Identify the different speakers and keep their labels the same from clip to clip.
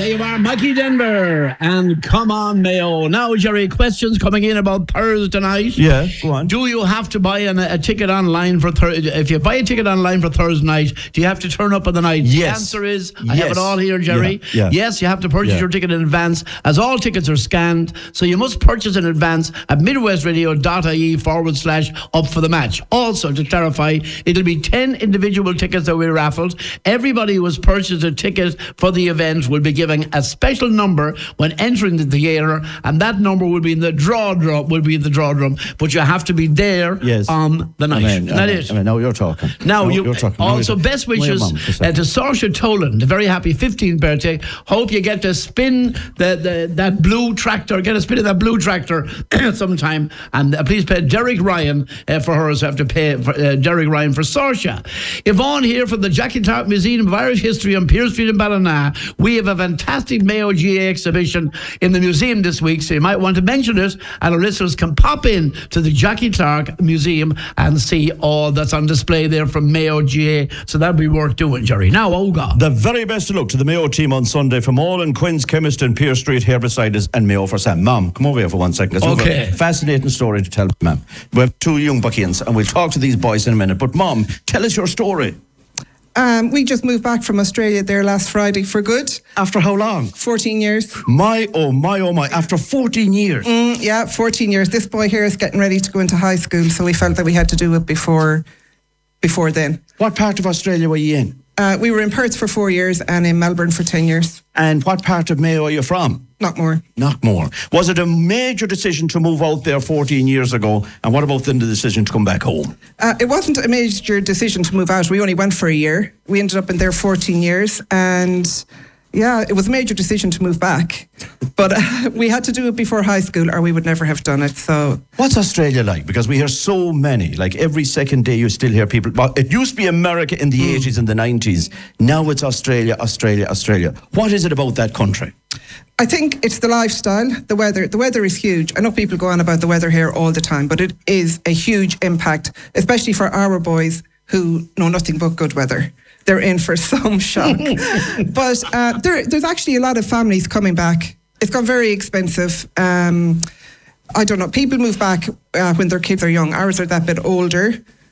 Speaker 1: There you are, Mikey Denver, and Come On Mayo. Now, Jerry, questions coming in about Thursday night.
Speaker 2: Yeah, go on.
Speaker 1: Do you have to buy a ticket online for Thursday? If you buy a ticket online for Thursday night, do you have to turn up on the night?
Speaker 2: Yes.
Speaker 1: The answer is, I have it all here, Jerry.
Speaker 2: Yeah.
Speaker 1: Yes, you have to purchase your ticket in advance, as all tickets are scanned. So you must purchase in advance at midwestradio.ie/up for the match. Also, to clarify, it'll be 10 individual tickets that we raffled. Everybody who has purchased a ticket for the event will be given a special number when entering the theatre, and that number will be in the draw drum. But you have to be there on the night. Isn't that it?
Speaker 2: Now you're talking.
Speaker 1: You're talking. Also, best wishes to Saoirse Tolan, the very happy 15th birthday. Hope you get to spin that blue tractor. Get a spin of that blue tractor sometime, and please pay Derek Ryan for her. So have to pay for, Derek Ryan for Saoirse. Yvonne here from the Jackie Clark Museum of Irish History on Pearse Street in Ballina. We have a fantastic Mayo GA exhibition in the museum this week, so you might want to mention it, and our listeners can pop in to the Jackie Clark Museum and see all that's on display there from Mayo GA. So that'd be worth doing, Jerry. Now, Olga.
Speaker 2: The very best of luck to the Mayo team on Sunday from all in Quinn's Chemist in Pearse Street here beside us, and Mayo for Sam. Mom, come over here for 1 second.
Speaker 1: Okay.
Speaker 2: We have a fascinating story to tell, ma'am. We have 2 young buckians, and we'll talk to these boys in a minute. But Mom, tell us your story.
Speaker 3: We just moved back from Australia there last Friday for good.
Speaker 2: After how long?
Speaker 3: 14 years.
Speaker 2: My. After 14 years.
Speaker 3: 14 years. This boy here is getting ready to go into high school, so we felt that we had to do it before then.
Speaker 2: What part of Australia were you in?
Speaker 3: We were in Perth for 4 years and in Melbourne for 10 years.
Speaker 2: And what part of Mayo are you from?
Speaker 3: Knockmore.
Speaker 2: Was it a major decision to move out there 14 years ago? And what about then the decision to come back home?
Speaker 3: It wasn't a major decision to move out. We only went for a year. We ended up in there 14 years. And yeah, it was a major decision to move back. But we had to do it before high school or we would never have done it. So,
Speaker 2: what's Australia like? Because we hear so many, like every second day you still hear people. Well, it used to be America in the 80s and the 90s. Now it's Australia. What is it about that country?
Speaker 3: I think it's the lifestyle, the weather. The weather is huge. I know people go on about the weather here all the time, but it is a huge impact, especially for our boys who know nothing but good weather. They're in for some shock. But there's actually a lot of families coming back. It's gone very expensive. I don't know. People move back when their kids are young. Ours are that bit older.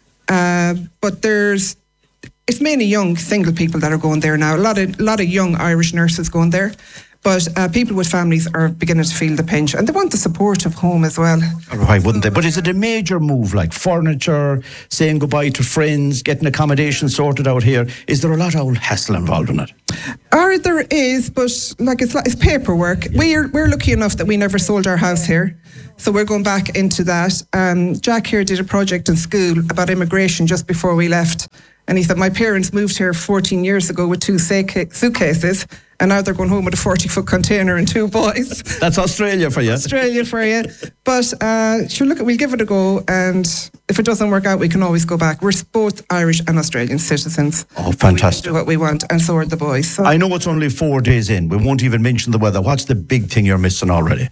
Speaker 3: But it's mainly young single people that are going there now. A lot of young Irish nurses going there. But people with families are beginning to feel the pinch, and they want the support of home as well.
Speaker 2: Why wouldn't they? But is it a major move, like furniture, saying goodbye to friends, getting accommodation sorted out here? Is there a lot of hassle involved in it?
Speaker 3: There is, but it's paperwork. Yeah. We're lucky enough that we never sold our house here, so we're going back into that. Jack here did a project in school about immigration just before we left. And he said, my parents moved here 14 years ago with 2 suitcases, and now they're going home with a 40-foot container and 2 boys.
Speaker 2: That's Australia for you.
Speaker 3: Australia for you. But we'll give it a go, and if it doesn't work out, we can always go back. We're both Irish and Australian citizens.
Speaker 2: Oh, fantastic.
Speaker 3: We do what we want, and so are the boys. So.
Speaker 2: I know it's only 4 days in. We won't even mention the weather. What's the big thing you're missing already?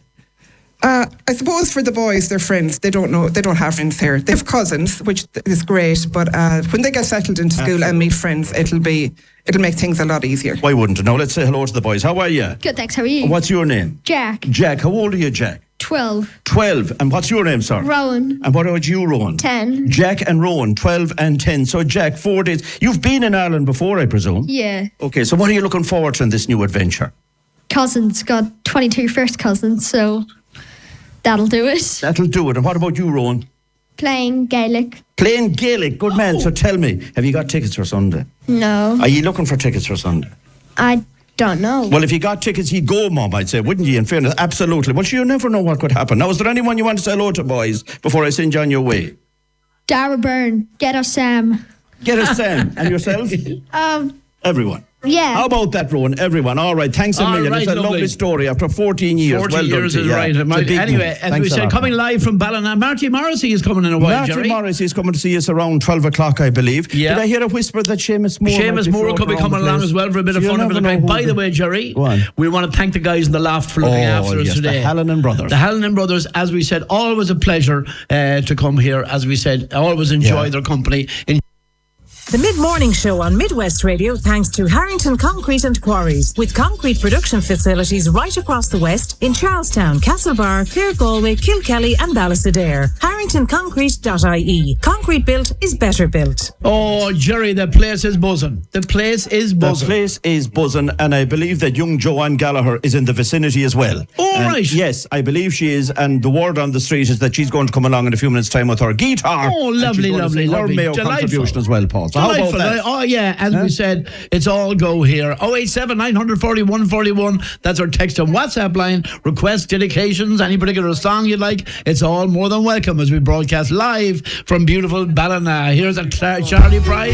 Speaker 3: I suppose for the boys, they're friends. They don't have friends here. They have cousins, which is great. But when they get settled into school and meet friends, it'll make things a lot easier.
Speaker 2: Why wouldn't it? Now let's say hello to the boys. How are you?
Speaker 4: Good, thanks. How are you?
Speaker 2: What's your name?
Speaker 4: Jack.
Speaker 2: Jack. How old are you, Jack?
Speaker 4: 12.
Speaker 2: 12. And what's your name, sir?
Speaker 4: Rowan.
Speaker 2: And what about you, Rowan?
Speaker 4: 10.
Speaker 2: Jack and Rowan, 12 and 10. So, Jack, 4 days. You've been in Ireland before, I presume?
Speaker 4: Yeah.
Speaker 2: Okay, so what are you looking forward to in this new adventure?
Speaker 4: Cousins. Got 22 first cousins, so that'll do it.
Speaker 2: That'll do it. And what about you, Rowan?
Speaker 4: Playing Gaelic.
Speaker 2: Playing Gaelic. Good man. So tell me, have you got tickets for Sunday?
Speaker 4: No.
Speaker 2: Are you looking for tickets for Sunday?
Speaker 4: I don't know.
Speaker 2: Well, if you got tickets, you'd go, Mum, I'd say, wouldn't you, in fairness? Absolutely. Well, you never know what could happen. Now, is there anyone you want to say hello to, boys, before I send you on your way?
Speaker 4: Dara Byrne. Get us Sam.
Speaker 2: Get us Sam. And yourself? Everyone.
Speaker 4: Yeah.
Speaker 2: How about that, Rowan? Everyone. All right. Thanks a million.
Speaker 1: Right,
Speaker 2: it's a lovely story after 14 years.
Speaker 1: 14 years is right. Anyway, as we said, coming live from Ballina, Marty Morrissey is coming in a while, Jerry.
Speaker 2: Marty Morrissey is coming to see us around 12 o'clock, I believe.
Speaker 1: Yeah.
Speaker 2: Did I hear a whisper that Seamus Moore
Speaker 1: could be coming along as well for a bit of fun. By the way, Jerry, we want to thank the guys in the loft for looking after us today.
Speaker 2: The Hallinan Brothers.
Speaker 1: The Hallinan Brothers, as we said, always a pleasure to come here. As we said, always enjoy their company.
Speaker 5: The mid-morning show on Midwest Radio thanks to Harrington Concrete and Quarries, with concrete production facilities right across the West in Charlestown, Castlebar, Clare Galway, Kilkelly and Ballisadaire. HarringtonConcrete.ie. Concrete built is better built.
Speaker 1: Oh, Jerry, the place is buzzing. The place is buzzing.
Speaker 2: The place is buzzing, and I believe that young Joanne Gallagher is in the vicinity as well.
Speaker 1: Oh, right.
Speaker 2: Yes, I believe she is, and the word on the street is that she's going to come along in a few minutes' time with her guitar.
Speaker 1: Oh, lovely, lovely,
Speaker 2: her
Speaker 1: lovely.
Speaker 2: Mayo
Speaker 1: Delightful.
Speaker 2: contribution as well, Paul. So how about that?
Speaker 1: Oh, yeah, as we said, it's all go here. 087 940 141. That's our text and WhatsApp line. Requests, dedications, any particular song you'd like. It's all more than welcome as we broadcast live from beautiful Ballina. Here's a Charlie Price.